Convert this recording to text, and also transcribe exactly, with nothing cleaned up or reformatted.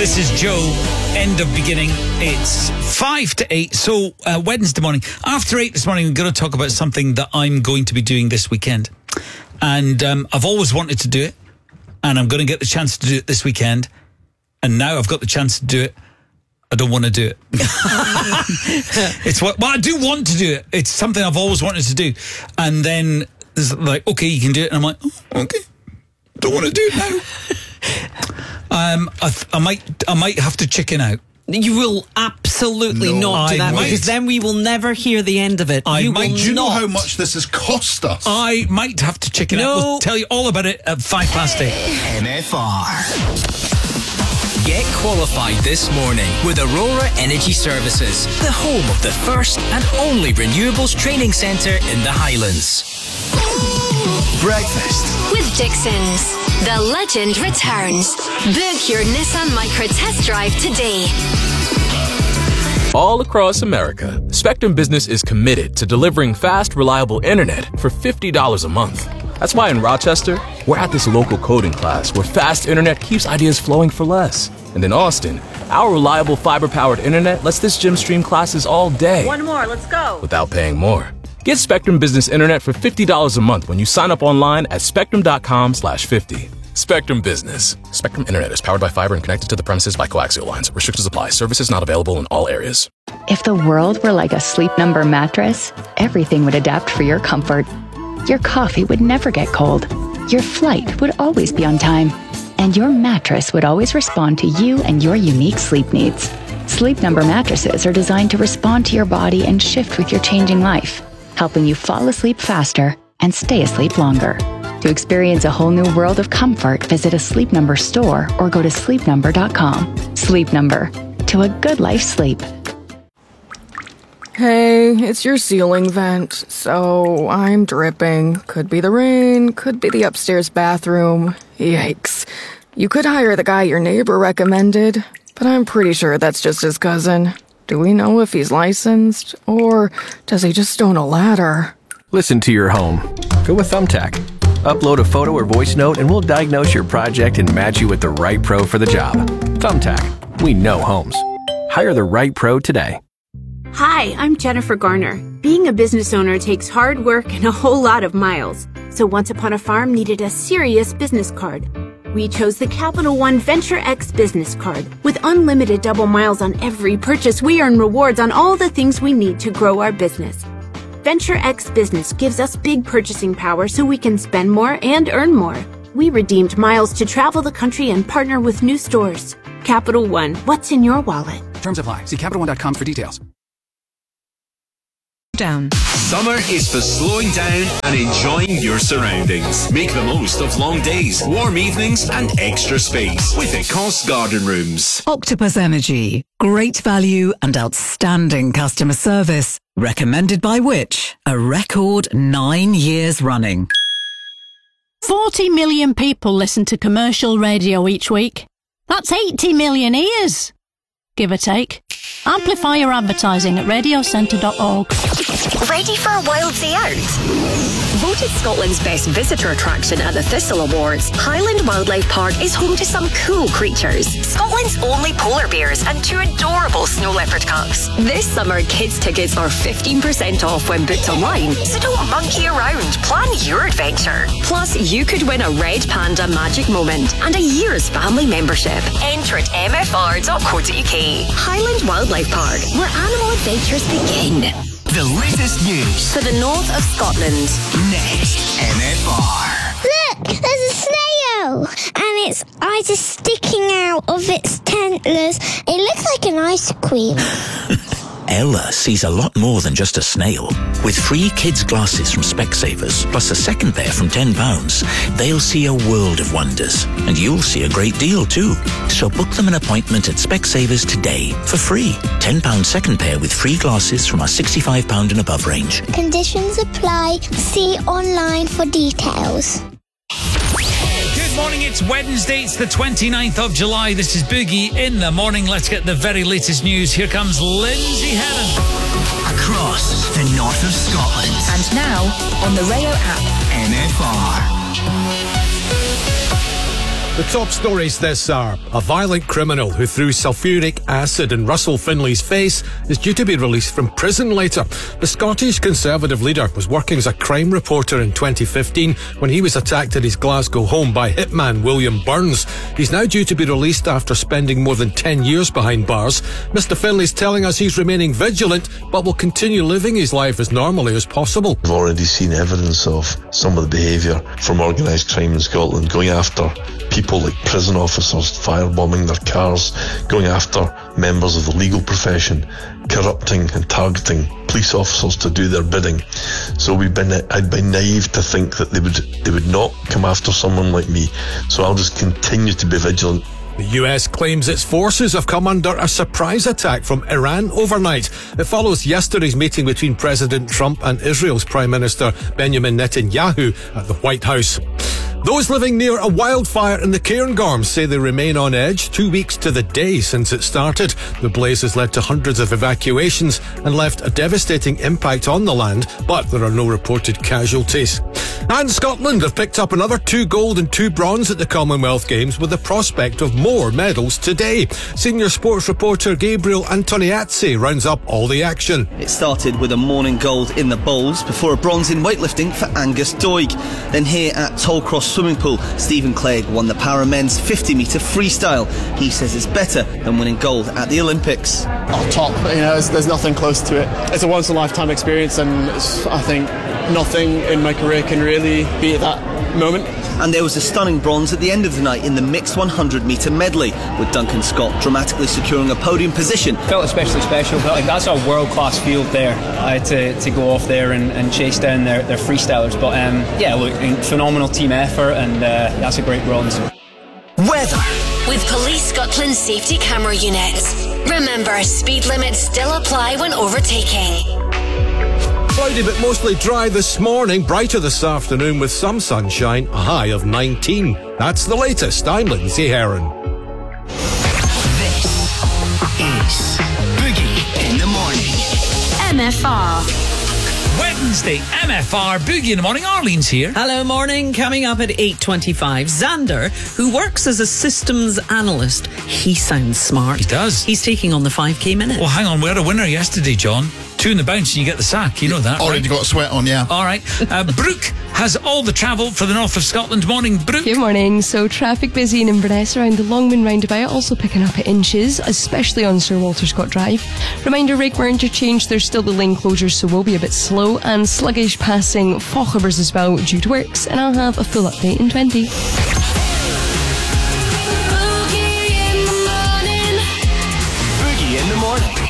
This is Joe, End of Beginning. It's five to eight, so uh, Wednesday morning. After eight this morning, we're going to talk about something that I'm going to be doing this weekend. And um, I've always wanted to do it, and I'm going to get the chance to do it this weekend. And now I've got the chance to do it. I don't want to do it. It's what, well, I do want to do it. It's something I've always wanted to do. And then there's like, okay, you can do it. And I'm like, oh, okay, don't want to do it now. um, I, th- I might, I might have to chicken out. You will absolutely No, not do I that might. because then we will never hear the end of it. I you might. will Do Do you know not. how much this has cost us? I might have to chicken No. out. We'll tell you all about it at five past eight. M F R. Get qualified this morning with Aurora Energy Services, the home of the first and only renewables training centre in the Highlands. Breakfast with Dixon's. The legend returns. Book your Nissan Micra test drive today. All across America, Spectrum Business is committed to delivering fast, reliable internet for fifty dollars a month. That's why in Rochester, we're at this local coding class where fast internet keeps ideas flowing for less. And in Austin, our reliable fiber-powered internet lets this gym stream classes all day. One more, let's go. Without paying more. Get Spectrum Business Internet for fifty dollars a month when you sign up online at spectrum.com slash 50. Spectrum Business. Spectrum Internet is powered by fiber and connected to the premises by coaxial lines. Restrictions apply. Services not available in all areas. If the world were like a Sleep Number mattress, everything would adapt for your comfort. Your coffee would never get cold. Your flight would always be on time. And your mattress would always respond to you and your unique sleep needs. Sleep Number mattresses are designed to respond to your body and shift with your changing life, helping you fall asleep faster and stay asleep longer. To experience a whole new world of comfort, visit a Sleep Number store or go to sleep number dot com. Sleep Number. To a good life's sleep. Hey, it's your ceiling vent, so I'm dripping. Could be the rain, could be the upstairs bathroom. Yikes. You could hire the guy your neighbor recommended, but I'm pretty sure that's just his cousin. Do we know if he's licensed, or does he just own a ladder? Listen to your home. Go with Thumbtack. Upload a photo or voice note and we'll diagnose your project and match you with the right pro for the job. Thumbtack. We know homes. Hire the right pro today. Hi, I'm Jennifer Garner. Being a business owner takes hard work and a whole lot of miles. So Once Upon a Farm needed a serious business card. We chose the Capital One Venture X business card. With unlimited double miles on every purchase, we earn rewards on all the things we need to grow our business. Venture X Business gives us big purchasing power so we can spend more and earn more. We redeemed miles to travel the country and partner with new stores. Capital One, what's in your wallet? Terms apply. See Capital One dot com for details. Down. Summer is for slowing down and enjoying your surroundings. Make the most of long days, warm evenings and extra space with Ecosse Garden Rooms. Octopus Energy. Great value and outstanding customer service. Recommended by which? A record nine years running. forty million people listen to commercial radio each week. That's eighty million ears, give or take. Amplify your advertising at radio centre dot org. Ready for a wild day out? Voted Scotland's best visitor attraction at the Thistle Awards, Highland Wildlife Park is home to some cool creatures. Scotland's only polar bears and two adorable snow leopard cubs. This summer, kids' tickets are fifteen percent off when booked online, so don't monkey around. Plan your adventure. Plus, you could win a Red Panda Magic Moment and a year's family membership. Enter at m f r dot co dot u k. Highland Wildlife Park, where animal adventures begin. The latest news For the north of Scotland. next. M F R. Look, there's a snail, and its eyes are sticking out of its antlers. It looks like an ice cream. Ella sees a lot more than just a snail. With free kids' glasses from Specsavers, plus a second pair from ten pounds, they'll see a world of wonders. And you'll see a great deal too. So book them an appointment at Specsavers today for free. ten pounds second pair with free glasses from our sixty-five pounds and above range. Conditions apply. See online for details. Good morning, it's Wednesday, it's the twenty-ninth of July. This is Boogie in the morning. Let's get the very latest news. Here comes Lindsay Heron. Across the north of Scotland. And now, on the Rayo app. M F R. The top stories this hour. A violent criminal who threw sulphuric acid in Russell Finley's face is due to be released from prison later. The Scottish Conservative leader was working as a crime reporter in twenty fifteen when he was attacked at his Glasgow home by hitman William Burns. He's now due to be released after spending more than ten years behind bars. Mister Finley's telling us he's remaining vigilant but will continue living his life as normally as possible. We've already seen evidence of some of the behaviour from organised crime in Scotland, going after people like prison officers, firebombing their cars, going after members of the legal profession, corrupting and targeting police officers to do their bidding. So we've been, I'd be naive to think that they would they would not come after someone like me. So I'll just continue to be vigilant. The U S claims its forces have come under a surprise attack from Iran overnight. It follows yesterday's meeting between President Trump and Israel's Prime Minister Benjamin Netanyahu at the White House. Those living near a wildfire in the Cairngorms say they remain on edge two weeks to the day since it started. The blaze has led to hundreds of evacuations and left a devastating impact on the land, but there are no reported casualties. And Scotland have picked up another two gold and two bronze at the Commonwealth Games with the prospect of more medals today. Senior sports reporter Gabriel Antoniazzi rounds up all the action. It started with a morning gold in the bowls before a bronze in weightlifting for Angus Doig. Then here at Tollcross Swimming Pool, Stephen Clegg won the para men's fifty metre freestyle. He says it's better than winning gold at the Olympics. Oh, top, you know, there's, there's nothing close to it. It's a once in a lifetime experience, and it's, I think nothing in my career can really beat that moment. And there was a stunning bronze at the end of the night in the mixed one hundred metre medley, with Duncan Scott dramatically securing a podium position. Felt especially special. Felt like that's a world-class field there. I had to, to go off there and, and chase down their, their freestylers. But um, yeah, look, phenomenal team effort, and uh, that's a great bronze. Weather. With Police Scotland's safety camera units. Remember, speed limits still apply when overtaking. Cloudy but mostly dry this morning, brighter this afternoon with some sunshine, a high of nineteen. That's the latest. I'm Lindsay Heron. This is Boogie in the Morning. M F R. Wednesday, M F R, Boogie in the Morning. Arlene's here. Hello, morning. Coming up at eight twenty-five, Xander, who works as a systems analyst. He sounds smart. He does. He's taking on the five K minute. Well, hang on. We had a winner yesterday, John. Two in the bounce and you get the sack. You know that, Already right? got a sweat on, yeah. All right. Uh, Brooke has all the travel for the north of Scotland. Morning, Brooke. Good morning. So traffic busy in Inverness around the Longman roundabout, also picking up at inches, especially on Sir Walter Scott Drive. Reminder, Rakemer interchange, there's still the lane closures, so we'll be a bit slow and sluggish passing Fauchevers as well due to works, and I'll have a full update in twenty. Boogie in the Morning.